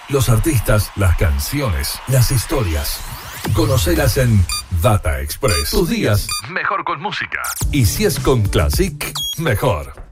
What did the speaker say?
Los artistas, las canciones, las historias. Conocelas en Data Express. Tus días, mejor con música. Y si es con Classic, mejor.